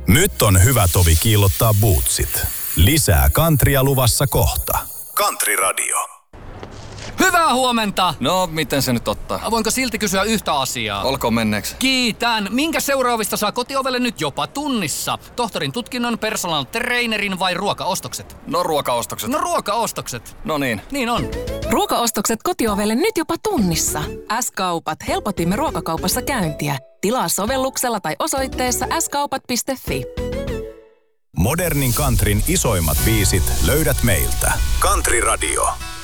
Nyt on hyvä tovi kiillottaa bootsit. Lisää kantria luvassa kohta. Country Radio. Hyvää huomenta! No, miten se nyt ottaa? Voinko silti kysyä yhtä asiaa? Olkoon menneeksi. Kiitän! Minkä seuraavista saa kotiovelle nyt jopa tunnissa? Tohtorin tutkinnon, personal trainerin vai ruokaostokset? No, ruokaostokset. No ruokaostokset. No niin. Niin on. Ruokaostokset kotiovelle nyt jopa tunnissa. S-kaupat. Helpotimme ruokakaupassa käyntiä. Tilaa sovelluksella tai osoitteessa skaupat.fi. Modernin countryn isoimmat biisit löydät meiltä. Country Radio.